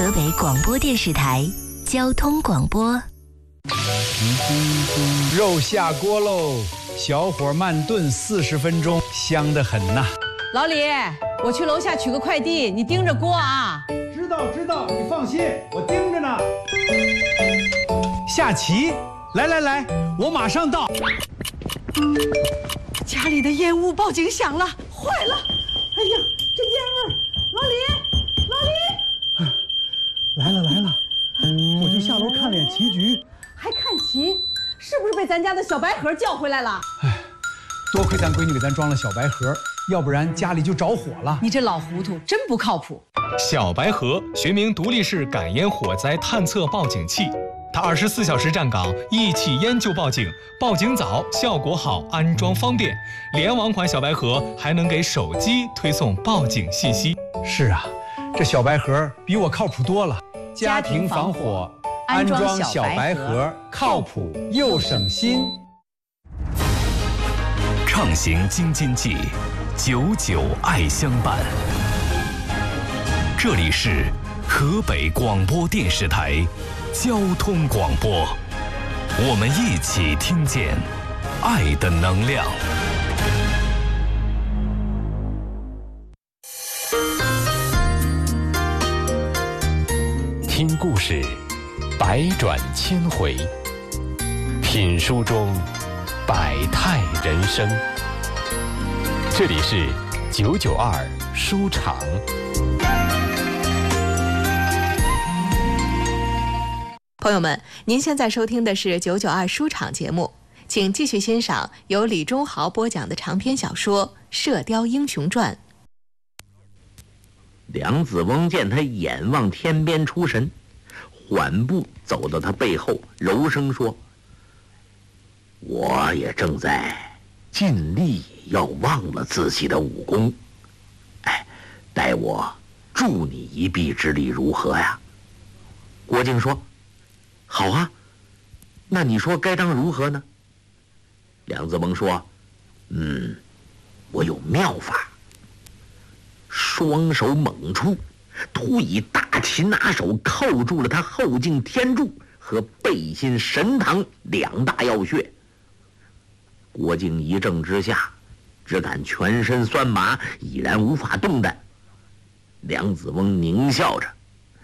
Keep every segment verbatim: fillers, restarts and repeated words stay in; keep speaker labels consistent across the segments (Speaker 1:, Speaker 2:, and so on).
Speaker 1: 河北广播电视台交通广播。
Speaker 2: 肉下锅喽，小火慢炖四十分钟，香得很呐。
Speaker 3: 老李，我去楼下取个快递，你盯着锅啊。
Speaker 2: 知道知道，你放心，我盯着呢。下棋，来来来，我马上到。
Speaker 3: 家里的烟雾报警响了，坏了！哎呀，这烟味！老李，老李，
Speaker 4: 来了来了，我就下楼看脸棋局。
Speaker 3: 还看棋？是不是被咱家的小白盒叫回来了？
Speaker 2: 哎，多亏咱闺女给咱装了小白盒，要不然家里就着火了。
Speaker 3: 你这老糊涂，真不靠谱。
Speaker 5: 小白盒学名独立式感烟火灾探测报警器，它二十四小时站岗，一起烟就报警，报警早，效果好，安装方便。联网款小白盒还能给手机推送报警信息。
Speaker 2: 是啊，这小白盒比我靠谱多了。家庭防火，安装小白盒，靠谱又省心。
Speaker 6: 畅行京津冀，久久爱相伴。这里是河北广播电视台交通广播，我们一起听见爱的能量。听故事，百转千回；品书中，百态人生。这里是九九二书场。
Speaker 7: 朋友们，您现在收听的是九九二书场节目，请继续欣赏由李忠豪播讲的长篇小说《射雕英雄传》。
Speaker 8: 梁子翁见他眼望天边出神，缓步走到他背后，柔声说：“我也正在尽力要忘了自己的武功，哎，待我助你一臂之力如何呀？”郭靖说：“好啊，那你说该当如何呢？”梁子翁说：“嗯，我有妙法。”双手猛出，突以大擒拿手扣住了他后颈天柱和背心神堂两大要穴。郭靖一怔之下，只感全身酸麻，已然无法动弹。梁子翁狞笑着：“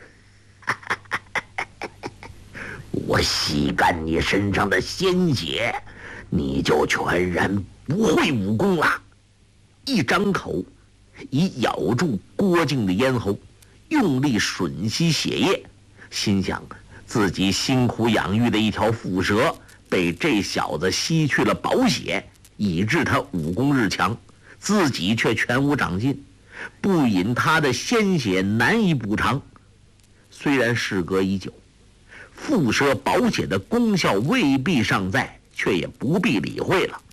Speaker 8: 我吸干你身上的鲜血，你就全然不会武功了。”一张口，已咬住郭靖的咽喉，用力吮吸血液，心想自己辛苦养育的一条蝮蛇被这小子吸去了宝血，以致他武功日强，自己却全无长进，不饮他的鲜血难以补偿。虽然事隔已久，蝮蛇宝血的功效未必尚在，却也不必理会了。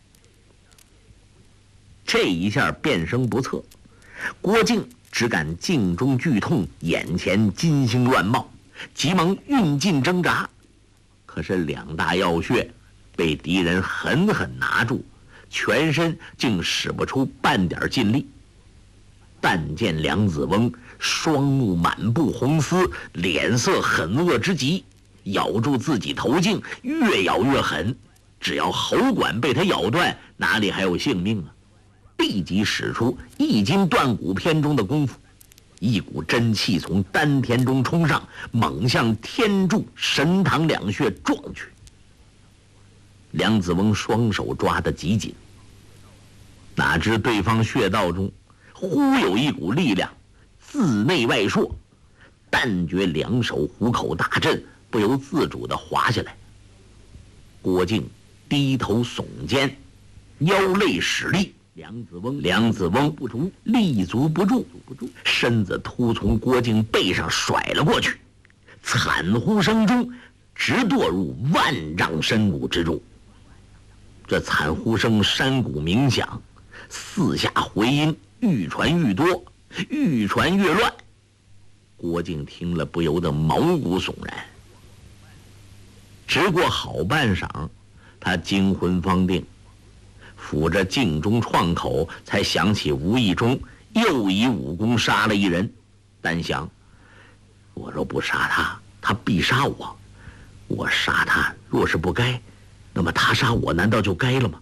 Speaker 8: 这一下变声不测，郭靖只感颈中剧痛，眼前金星乱冒，急忙运劲挣扎。可是两大要穴被敌人狠狠拿住，全身竟使不出半点劲力。但见梁子翁双目满布红丝，脸色狠恶之极，咬住自己头颈，越咬越狠。只要喉管被他咬断，哪里还有性命啊？立即使出一筋断骨篇中的功夫，一股真气从丹田中冲上，猛向天柱神堂两穴撞去。梁子翁双手抓得极紧，哪知对方穴道中忽有一股力量自内外烁，但觉两手虎口大震，不由自主地滑下来。郭靖低头耸肩，腰肋使力，梁子翁梁子翁不足，立足不住，身子突从郭靖背上甩了过去，惨呼声中直堕入万丈深谷之中。这惨呼声山谷鸣响，四下回音愈传愈多，愈传越乱。郭靖听了不由得毛骨悚然。直过好半晌，他惊魂方定，抚着镜中创口，才想起无意中又以武功杀了一人，单想我若不杀他，他必杀我。我杀他若是不该，那么他杀我难道就该了吗？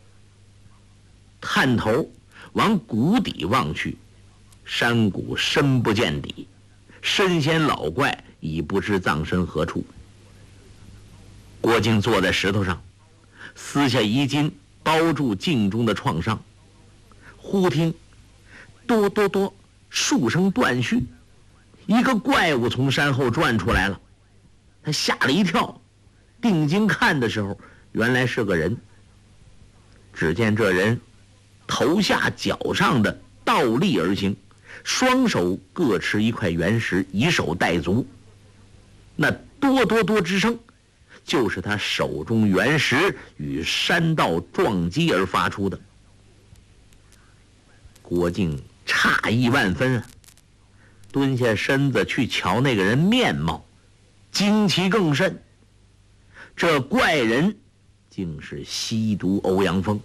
Speaker 8: 探头往谷底望去，山谷深不见底，神仙老怪已不知葬身何处。郭靖坐在石头上，撕下衣襟包住颈中的创伤，忽听哆哆哆数声断续，一个怪物从山后转出来了。他吓了一跳，定睛看的时候，原来是个人。只见这人头下脚上的倒立而行，双手各持一块原石，以手带足。那哆哆哆之声，就是他手中原石与山道撞击而发出的。郭靖诧异万分啊，蹲下身子去瞧那个人面貌，惊奇更甚。这怪人竟是西毒欧阳锋。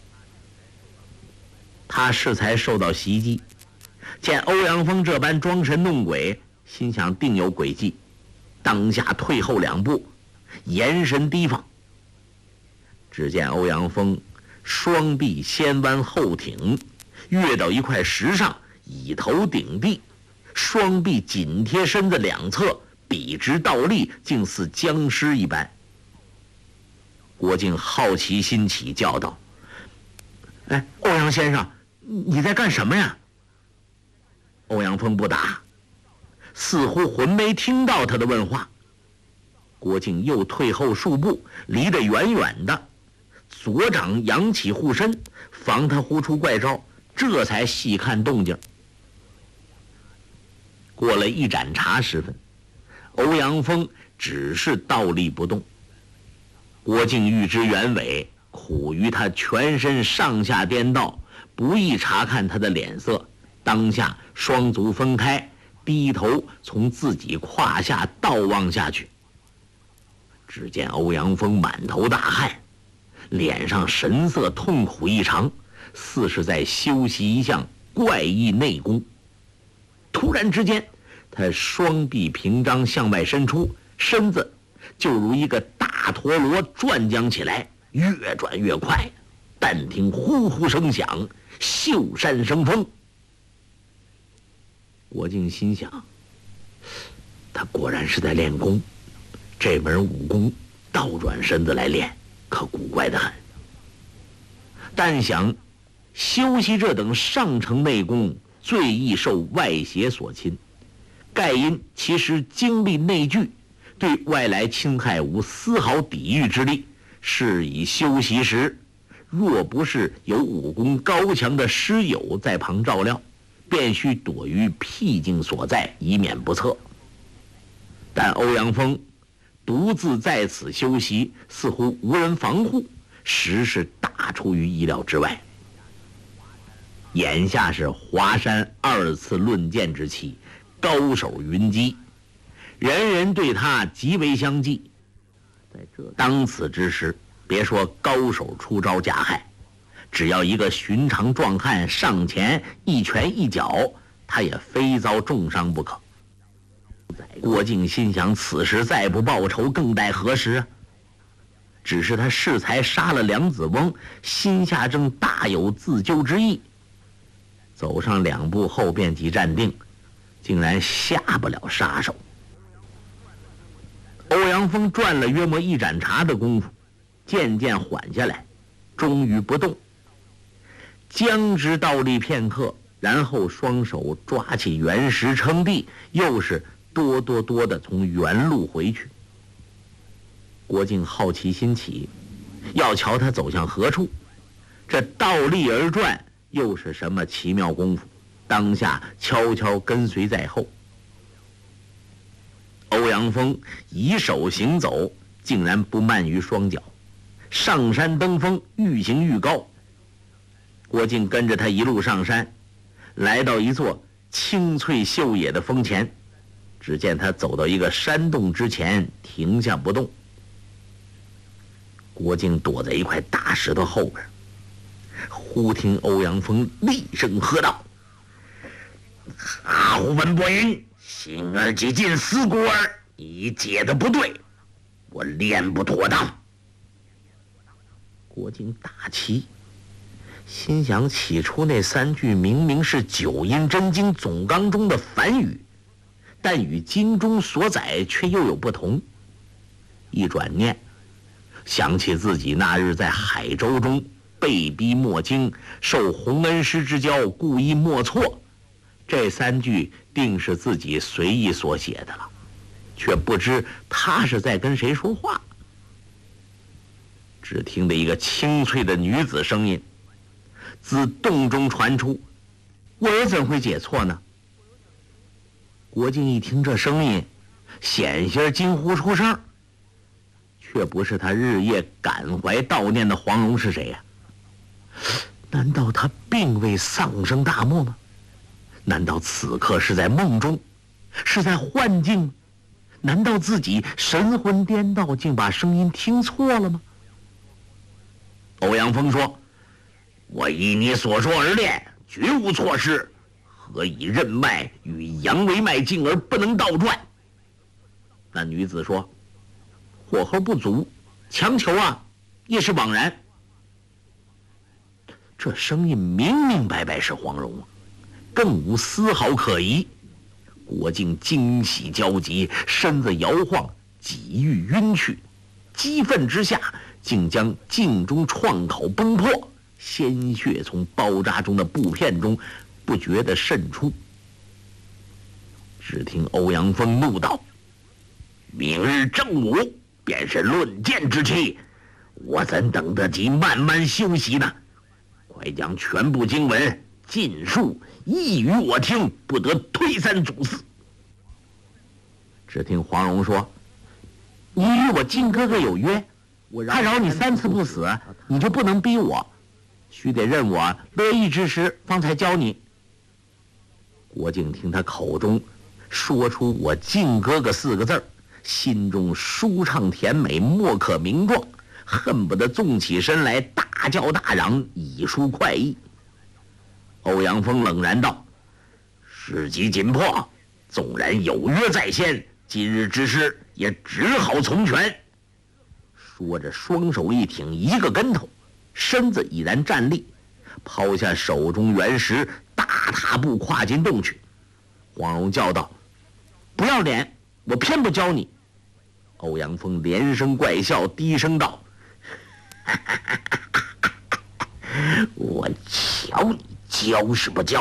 Speaker 8: 他适才受到袭击，见欧阳锋这般装神弄鬼，心想定有诡计，当下退后两步，延神提防。只见欧阳锋双臂先弯后挺，跃到一块石上，以头顶地，双臂紧贴身子两侧，笔直倒立，竟似僵尸一般。郭靖好奇心起，叫道：“哎，欧阳先生，你在干什么呀？”欧阳锋不答，似乎魂没听到他的问话。郭靖又退后数步，离得远远的，左掌扬起护身，防他呼出怪招，这才细看动静。过了一盏茶时分，欧阳锋只是倒立不动。郭靖欲知原委，苦于他全身上下颠倒，不易查看他的脸色，当下双足分开，低头从自己胯下倒望下去。只见欧阳锋满头大汗，脸上神色痛苦异常，似是在修习一项怪异内功。突然之间，他双臂平张向外伸出，身子就如一个大陀螺转将起来，越转越快。但听呼呼声响，秀山生风。郭靖心想，他果然是在练功，这门武功倒转身子来练，可古怪得很。但想修习这等上乘内功，最易受外邪所侵，盖因其实精力内聚，对外来侵害无丝毫抵御之力。是以修习时，若不是有武功高强的师友在旁照料，便须躲于僻静所在，以免不测。但欧阳锋独自在此修习，似乎无人防护，实是大出于意料之外。眼下是华山二次论剑之期，高手云集，人人对他极为相忌。在这当此之时，别说高手出招加害，只要一个寻常壮汉上前一拳一脚，他也非遭重伤不可。郭靖心想，此时再不报仇，更待何时啊？只是他适才杀了梁子翁，心下正大有自救之意，走上两步后便即站定，竟然下不了杀手。欧阳锋转了约莫一盏茶的功夫，渐渐缓下来，终于不动，僵直倒立片刻，然后双手抓起原石撑地，又是多多多的从原路回去。郭靖好奇心起，要瞧他走向何处。这倒立而转又是什么奇妙功夫？当下悄悄跟随在后。欧阳锋以手行走，竟然不慢于双脚，上山登峰，愈行愈高。郭靖跟着他一路上山，来到一座青翠秀野的峰前，只见他走到一个山洞之前，停下不动。郭靖躲在一块大石头后边，忽听欧阳锋厉声喝道：“好文不赢， 心儿几进四姑儿，你解的不对，我练不妥当。郭靖大奇，心想起初那三句明明是九阴真经总纲中的梵语，但与经中所载却又有不同。一转念，想起自己那日在海州中被逼默经，受洪恩师之教，故意默错，这三句定是自己随意所写的了，却不知他是在跟谁说话。只听得一个清脆的女子声音自洞中传出：“我又怎会解错呢？”郭靖一听这声音，险些惊呼出声，却不是他日夜感怀悼念的黄蓉是谁呀、啊？难道他并未丧生大漠吗？难道此刻是在梦中，是在幻境？难道自己神魂颠倒，竟把声音听错了吗？欧阳锋说：“我依你所说而练，绝无错失，何以任脉与阳为脉静而不能倒转？”那女子说：“火候不足，强求啊，也是枉然。”这声音明明白白是黄蓉，更无丝毫可疑。郭靖惊喜交集，身子摇晃，几欲晕去，激愤之下，竟将镜中创口崩破，鲜血从包扎中的布片中不觉地渗出。只听欧阳锋怒道：“明日正午便是论剑之期，我怎等得及慢慢休息呢？快将全部经文尽数译与我听，不得推三阻四。”只听黄蓉说：“你与我靖哥哥有约，他饶你三次不死，你就不能逼我，须得任我乐意之时方才教你。”郭靖听他口中说出我靖哥哥四个字儿，心中舒畅甜美，莫可名状，恨不得纵起身来大叫大嚷，以抒快意。欧阳锋冷然道：“时机紧迫，纵然有约在先，今日之事也只好从权。”说着双手一挺，一个跟头，身子已然站立，抛下手中原石，大踏步跨进洞去。黄蓉叫道：“不要脸，我偏不教你。”欧阳锋连声怪笑，低声道：“我瞧你教是不教？”